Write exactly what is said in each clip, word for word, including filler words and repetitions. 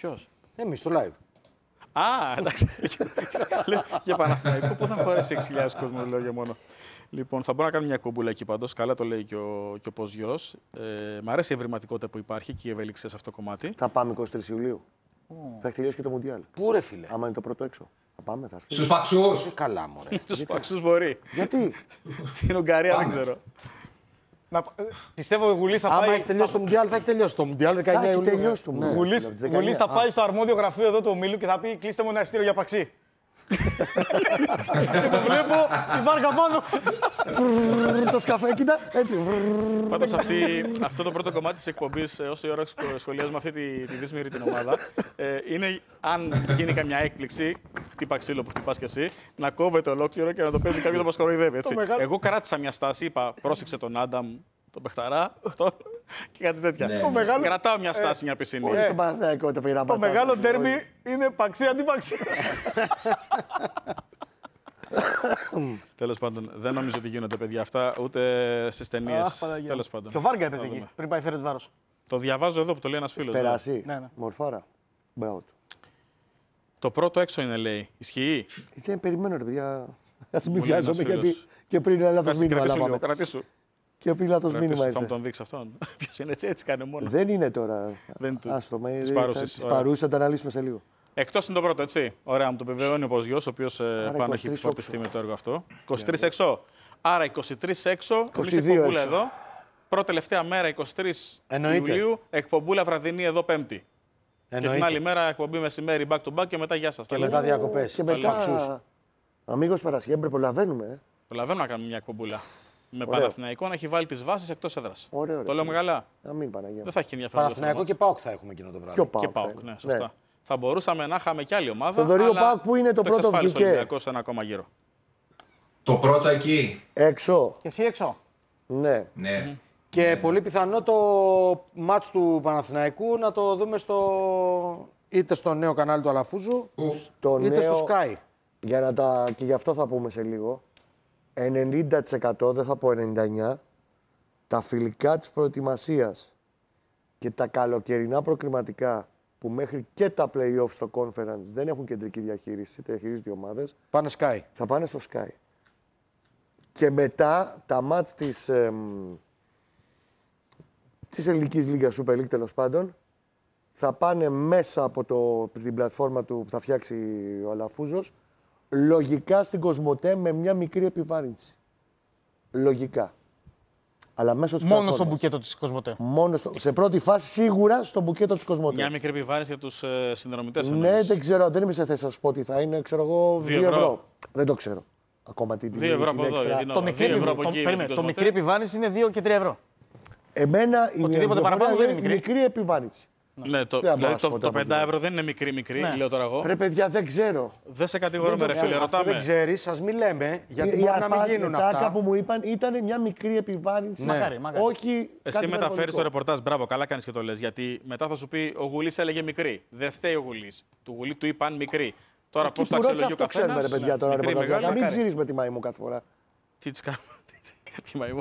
Ποιος? Εμείς στο live. Α, εντάξει. Για Παναθηναϊκό, πού θα χωρέσει έξι χιλιάδες κόσμο, λέω για μόνο. Λοιπόν, θα μπορώ να κάνω μια κομπούλα εκεί πάντως. Καλά το λέει και ο, και ο Ποζιός. Ε, μ' αρέσει η ευρηματικότητα που υπάρχει και η ευελιξία σε αυτό το κομμάτι. Θα πάμε εικοστή τρίτη Ιουλίου. Oh. Θα έχει τελειώσει και το Μουντιάλ. Πού ρε φίλε? Άμα είναι το πρώτο έξω. Θα πάμε, θα έρθει. Στους Παξούς. Ε, καλά, μωρέ. Στους Παξούς μπορεί. Γιατί? Στην Ουγγαρία δεν ξέρω. Να, πιστεύω ο Γουλής θα Άμα πάει. έχει τελειώσει το Μουντιάλ, θα έχει τελειώσει το Μουντιάλ δεκαεννιά Ιουλίου. Θα έχει τελειώσει το Μουντιάλ. Ναι. Γουλής, Γουλής θα πάει στο αρμόδιο γραφείο εδώ του ομίλου και θα πει: κλείστε μου ένα εισιτήριο για Παξί. Και το βλέπω στην βάρκα πάνω. Το σκαφέ, κοίτα, έτσι. Πάντως αυτό το πρώτο κομμάτι της εκπομπής, όσο η ώρα σχολιάζουμε αυτή τη, τη δύσμηρη την ομάδα, ε, είναι αν γίνει καμιά έκπληξη, χτύπα ξύλο που χτυπάς κι εσύ, να κόβεται ολόκληρο και να το παίζει κάποιος να μας κοροϊδεύει. Έτσι. μεγάλο... Εγώ κράτησα μια στάση, είπα πρόσεξε τον Άνταμ, τον Πεχταρά, αυτό και κάτι τέτοια. Ναι, το ναι. μεγάλο... Κρατάω μια στάση, μια πισινή. Όλοι στον Παναθηναϊκό το πήραμε. Το μεγάλο ντέρμπι είναι Παξί αντίπαξί. Τέλος πάντων, δεν νομίζω ότι γίνονται παιδιά αυτά ούτε στις ταινίες. Τέλος πάντων. Και ο Βάργα έπαιζε εκεί πριν πάει φέρες βάρος. Το διαβάζω εδώ που το λέει ένας φίλος. Περάσει. Ναι, ναι. Μορφάρα. Μπράβο του. Το πρώτο έξω είναι, λέει. Ισχύει. Δεν περιμένω, ρε παιδιά. Ας μην Μου λέει ένας βιάζομαι φίλος. γιατί και πριν ένα λάθος μήνυμα Κρατήσου λίγο, λάβαμε. κρατήσου. Και πριν λάθος μήνυμα Θα μου ήρθε. τον δείξει αυτόν. Ποιος είναι έτσι, έτσι κάνει μόνο. Δεν είναι τώρα. Δεν του- Άστο, μα της ε, παρούσης, θα- της ωραία. παρούσης θα τα αναλύσουμε σε λίγο. Εκτός είναι το πρώτο, έτσι. Ωραία, μου το επιβεβαιώνει ο Ποζιός, ο οποίος ε, πάνω είκοσι έχει τρεις φορτιστεί όξο. με το έργο αυτό. είκοσι τρεις έξω. Άρα είκοσι τρεις έξω. Εμείς είκοσι δύο εκπομπούλα έξω. εδώ. Πρώτη τελευταία μέρα είκοσι τρεις Εννοείται. Ιουλίου. Εκπομπούλα βραδινή εδώ Πέμπτη. Και την Εννοείται. άλλη μέρα εκπομπή μεσημέρι back to back και μετά γεια σας. Και μετά διακοπές. Και Παξούς. μετά. Αμίγος Παρασκευή, προλαβαίνουμε. ε. Προλαβαίνω να κάνουμε μια εκπομπούλα. Με Ωραίο. Παναθηναϊκό να έχει βάλει τις βάσεις εκτός έδρας. Ωραίο, ρε Το λέμε φίλε. καλά. Να μην Παναγία. Δεν θα έχει και ενδιαφέρον. Παναθηναϊκό και ΠΑΟΚ θα έχουμε εκείνο το βράδυ. Και ο Και ΠΑΟΚ. θα ΠΑΟΚ, είναι. ναι, σωστά. Θα μπορούσαμε να είχαμε κι άλλη ομάδα. Θοδωρή, ο αλλά ΠΑΟΚ που είναι το πρώτο εξασφάλισε ο βγήκε. Ολυμπιακός σε ένα ακόμα γύρο. Το πρώτο εκεί. Έξω. Και εσύ έξω. Ναι. Ναι. Και πολύ πιθανό το μάτς του Παναθηναϊκού να το δούμε στο... είτε στο νέο κανάλι του Αλαφούζου, Που. Το είτε νέο, στο Sky. για να τα, και γι' αυτό θα πούμε σε λίγο, ενενήντα τοις εκατό, δεν θα πω ενενήντα εννιά τοις εκατό, τα φιλικά της προετοιμασίας και τα καλοκαιρινά προκριματικά που μέχρι και τα play-off στο conference δεν έχουν κεντρική διαχείριση, διαχειρίζονται οι ομάδες, Πάνε Sky. θα πάνε στο Sky. Και μετά τα μάτς της, εμ, της ελληνικής λίγας Super League τέλος πάντων θα πάνε μέσα από το, την πλατφόρμα του που θα φτιάξει ο Αλαφούζος λογικά στην Κοσμοτέ με μια μικρή επιβάρυνση. Λογικά. Αλλά μέσω της Μόνο στο πλατφόρμας. μπουκέτο της Κοσμοτέ. Μόνο στο, σε πρώτη φάση σίγουρα στο μπουκέτο της Κοσμοτέ. Μια μικρή επιβάρυνση για τους ε, συνδρομητές. Ναι, εννοείς. δεν ξέρω, δεν είμαι σε θέση να σας πω τι θα είναι, ξέρω εγώ, Δύο δύο ευρώ. ευρώ. Δεν το ξέρω. Ακόμα τι Δύο ευρώ την από εδώ. έξτρα. γιατί Το είναι μικρή, δύο ευρώ επιβ... από το... εκεί, περίμενε, με την το Κοσμοτέ. μικρή επιβάρυνση είναι δύο και τρία ευρώ. Εμένα η Οτιδήποτε πληροφορία παραπάνω δεν είναι είναι μικρή. μικρή επιβάρυνση. Ναι, το, Δεν μπορώ δηλαδή να σου πω το, το τώρα πέντε πώς ευρώ δεν είναι μικρή, μικρή, Ναι. λέω τώρα εγώ. Ρε παιδιά, δεν ξέρω. Δεν σε κατηγορούμε, ρε το- φίλε, Αφού ρωτάμε. δεν ξέρεις, ας μην λέμε, γιατί Η μπορεί να μην απάντη- γίνουν τα αυτά. που μου είπαν ήταν μια μικρή επιβάρυνση. Ναι. Μακάρι, μακάρι. Όχι. Εσύ κάτι μεταφέρει υπερβολικό. το ρεπορτάζ, μπράβο, καλά κάνει και το λε. Γιατί μετά θα σου πει ο Γουλής έλεγε μικρή. Δεν φταίει ο Γουλής. Του Γουλή του είπαν μικρή. Τώρα Εκεί πώ τα που ρώτησα αξιολογεί ο αυτό ξέρουμε, ρε καθένα. παιδιά, τώρα ρεπορτάζ. Να μην ψηρίζουμε τη μαϊμού κάθε φορά. Τι τη κάνω. Τι μαϊμού.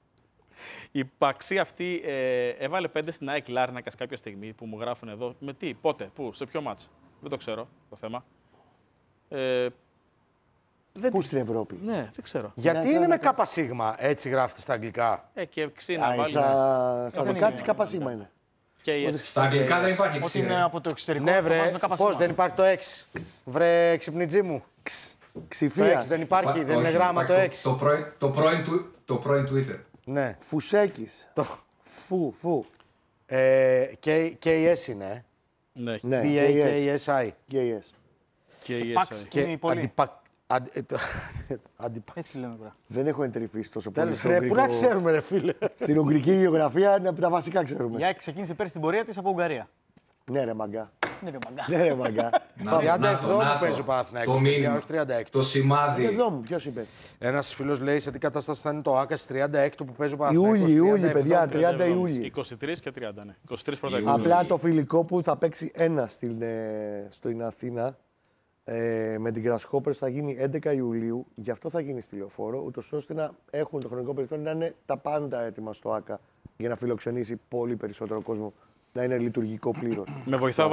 Η Παξί αυτή ε, έβαλε πέντε στην ΑΕΚ Λάρνακας κάποια στιγμή που μου γράφουν εδώ. Με τι, πότε, πού, σε ποιο μάτς. Δεν το ξέρω το θέμα. Ε, δεν Πού τη- στην Ευρώπη. Ναι, δεν ξέρω. Γιατί Ναι, είναι ναι, με ναι. κάπα σίγμα, έτσι γράφεται στα αγγλικά. Ε, και ξύνα Α, βάλει. Στα στα δεν δικά είναι. τη κάπα σήμα είναι. Και η S. Στα αγγλικά δεν υπάρχει Ότι εξή. είναι ρε. από το εξωτερικό. Ναι, θα βρε, βάζουν κάπα πώς σήμα. δεν υπάρχει το έξι. Βρε, ξυπνητζή μου. Το Ξηφία. έξι δεν υπάρχει, Πα- δεν είναι όχι, γράμμα το υπάρχει έξι. Το, πρώην- το, πρώην του- το πρώην Twitter. Ναι. Φουσέκη. Το- Φου, φου. Ε, και και η S είναι, ε. Ναι, Ναι, P A και η K S. S I. Και η S. και η Παξ. S. Είναι Και πολύ. αντιπα... αντι- ε, το- αντιπα... Έτσι λέμε τώρα. Δεν έχω εντρυφήσει τόσο πολύ. Τέλος, στο ρε, πού να ουγγρικό- ξέρουμε, ρε φίλε. Στην ουγγρική γεωγραφία είναι από τα βασικά Η ξέρουμε. ΑΕΚ ξεκίνησε πέρσι την πορεία της από Ουγγαρία. Ναι, ρε μαγκά. Ναι, ρε μαγκά. Ναι, ρε μαγκά. Να- τριάντα να το, επτά να μου το. παίζει ο Παναθηναϊκός, Το παιδιά, μήνυμα. όχι τριάντα έξι. Το σημάδι. Εδώ μου, ποιο είπε. Ένας φίλος λέει σε τι κατάσταση θα είναι το ΆΚΑ στις τριάντα έξι που παίζει ο Παναθηναϊκός. Ιούλη, Ιούλη, τριάντα παιδιά, επτά. τριάντα Ιούλη. είκοσι τρεις και τριάντα, ναι. είκοσι τρεις πρώτα Ιούλη. Ιούλη. Απλά το φιλικό που θα παίξει ένα στην, ε, στην Αθήνα ε, με την Grasshoppers θα γίνει έντεκα Ιουλίου. Γι' αυτό θα γίνει στη Λεωφόρο, ούτως ώστε να έχουν το χρονικό περιθώριο να είναι τα πάντα έτοιμα στο ΆΚΑ για να φιλοξενήσει πολύ περισσότερο κόσμο, να είναι λειτουργικό πλήρως. Με βοηθά ο